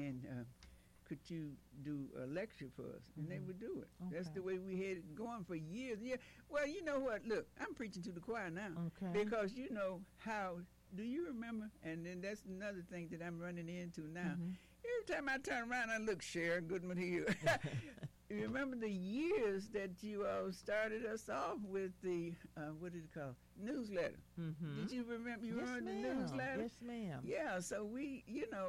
and could you do a lecture for us? And they would do it. Okay. That's the way we had it going for years. Yeah. Well, you know what? Look, I'm preaching to the choir now. Okay. Because you know how, do you remember? And then that's another thing that I'm running into now. Every time I turn around, I look Sharon Goodman Hill. You remember the years that you all started us off with the, what did it call? Newsletter. Did you remember? You remember the newsletter? Yes, ma'am. Yeah, so we,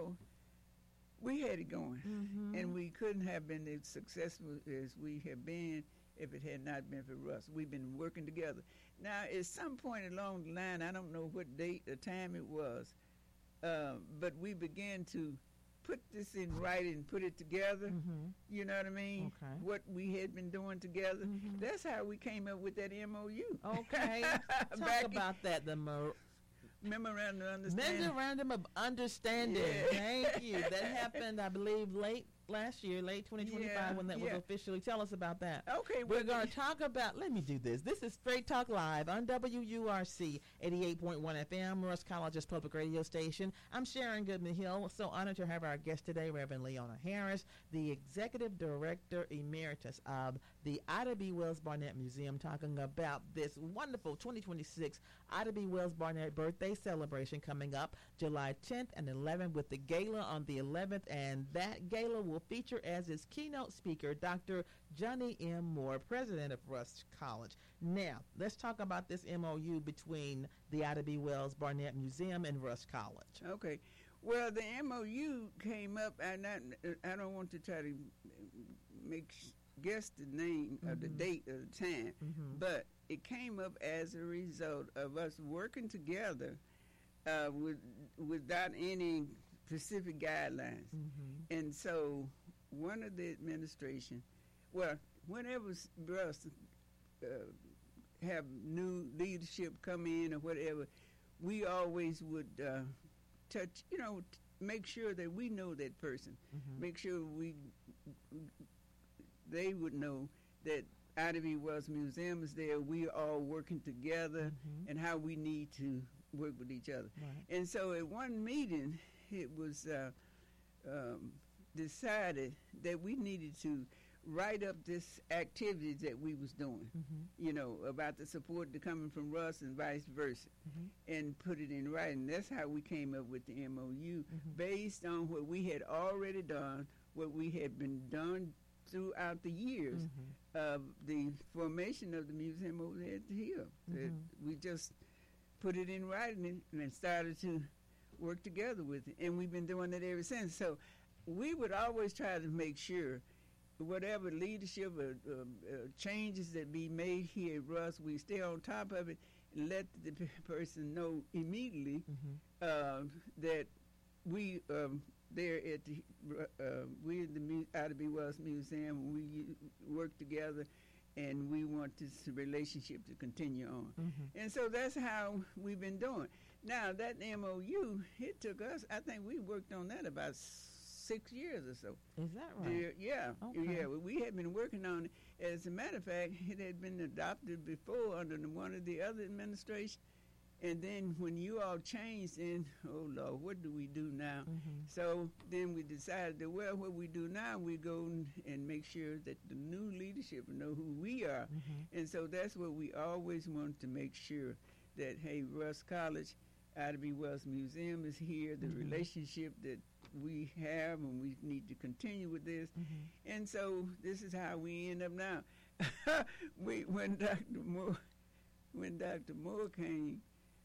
we had it going. And we couldn't have been as successful as we have been if it had not been for Russ. We've been working together. Now, at some point along the line, I don't know what date or time it was, but we began to put this in writing, put it together. You know what I mean? Okay. What we had been doing together. That's how we came up with that MOU. Okay. Talk about that, the Memorandum of Understanding. Memorandum of Understanding. Yeah. Thank you. That happened, I believe, late last year, late 2025, when that was officially. Tell us about that. Okay. We're going to talk about, let me do this. This is Straight Talk Live on WURC 88.1 FM, Russ College's public radio station. I'm Sharon Goodman Hill. So honored to have our guest today, Reverend Leona Harris, the Executive Director Emeritus of the Ida B. Wells Barnett Museum, talking about this wonderful 2026 Ida B. Wells Barnett birthday celebration coming up July 10th and 11th, with the gala on the 11th, and that gala will feature as its keynote speaker Dr. Johnny M. Moore, president of Rust College. Now, let's talk about this MOU between the Ida B. Wells Barnett Museum and Rust College. Okay. Well, the MOU came up, and I don't want to try to guess the name of the date or the time, but it came up as a result of us working together without any specific guidelines. And so one of the administration, well, whenever Russ have new leadership come in or whatever, we always would touch, make sure that we know that person. Make sure they would know that Ida B. Wells Museum is there. We are all working together and how we need to work with each other. Right. And so at one meeting, it was decided that we needed to write up this activities that we was doing, about the support coming from Russ and vice versa, and put it in writing. That's how we came up with the MOU, based on what we had already done, what we had been done throughout the years of the formation of the museum over there at the Hill. We just put it in writing and then started to work together with it, and we've been doing it ever since. So we would always try to make sure whatever leadership or changes that be made here at Russ, we stay on top of it and let the person know immediately that we there at the we're the Ida B. Wells Museum. We work together, and we want this relationship to continue on. And so that's how we've been doing. Now, that MOU, it took us, I think we worked on that about 6 years or so. Is that right? Yeah. Okay. We had been working on it. As a matter of fact, it had been adopted before under one of the other administrations. And then when you all changed, then, oh, Lord, what do we do now? So then we decided that, well, what we do now, we go and make sure that the new leadership know who we are. And so that's what we always want to make sure, that, hey, Russ College, Ida B. Wells Museum is here, the relationship that we have, and we need to continue with this. And so this is how we end up now. When Dr. Moore came,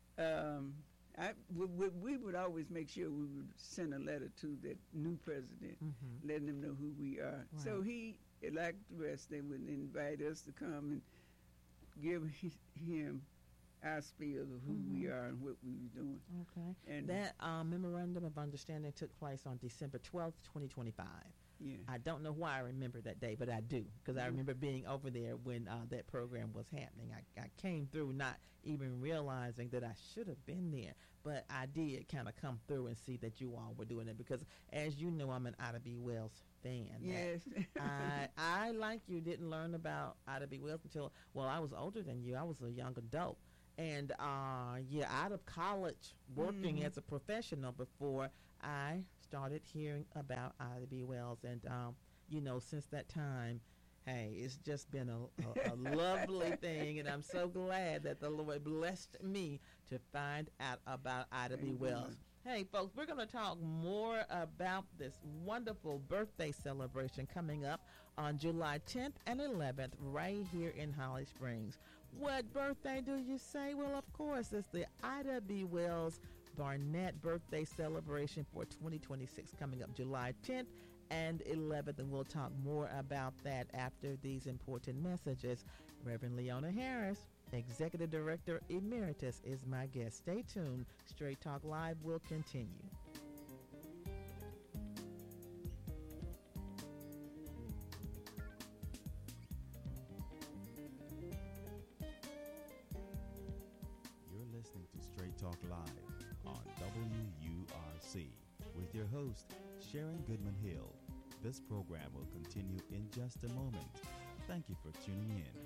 we would always make sure we would send a letter to the new president, letting them know who we are. Right. So he, like the rest, they would invite us to come and give him our spiel of who we are and what we were doing. Okay. And that memorandum of understanding took place on December 12th, 2025. Yeah. I don't know why I remember that day, but I do, because I remember being over there when that program was happening. I came through not even realizing that I should have been there, but I did kind of come through and see that you all were doing it, because as you know, I'm an Ida B. Wells fan. Yes. I, like you, didn't learn about Ida B. Wells until, well, I was older than you. I was a young adult. And, out of college, working as a professional before I started hearing about Ida B. Wells. And, since that time, hey, it's just been a lovely thing. And I'm so glad that the Lord blessed me to find out about Ida B. Wells. Hey, folks, we're going to talk more about this wonderful birthday celebration coming up on July 10th and 11th right here in Holly Springs. What birthday do you say? Well, of course, it's the Ida B. Wells Barnett birthday celebration for 2026 coming up July 10th and 11th, and we'll talk more about that after these important messages. Reverend Leona Harris, Executive Director Emeritus, is my guest. Stay tuned. Straight Talk Live will continue. You're listening to Straight Talk Live on WURC with your host, Sharon Goodman Hill. This program will continue in just a moment. Thank you for tuning in.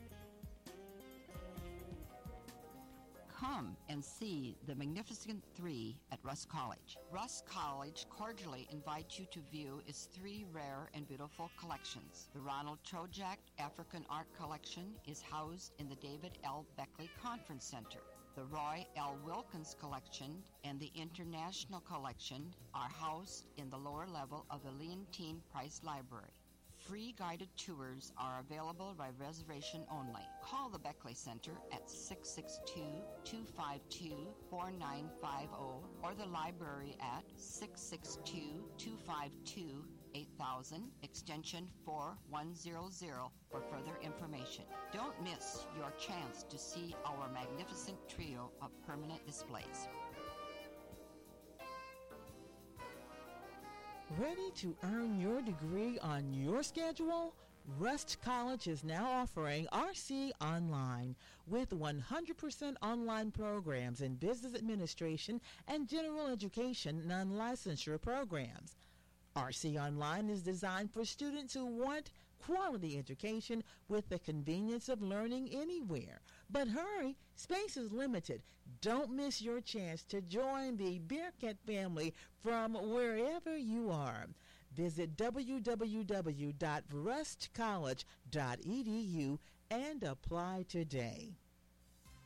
Come and see the Magnificent Three at Rusk College. Rusk College cordially invites you to view its three rare and beautiful collections. The Ronald Trojak African Art Collection is housed in the David L. Beckley Conference Center. The Roy L. Wilkins Collection and the International Collection are housed in the lower level of the Leontine Price Library. Free guided tours are available by reservation only. Call the Beckley Center at 662-252-4950 or the library at 662-252-8000, extension 4100 for further information. Don't miss your chance to see our magnificent trio of permanent displays. Ready to earn your degree on your schedule? Rust College is now offering RC Online with 100% online programs in business administration and general education non-licensure programs. RC Online is designed for students who want quality education with the convenience of learning anywhere. But hurry, space is limited. Don't miss your chance to join the Bearcat family from wherever you are. Visit www.rustcollege.edu and apply today.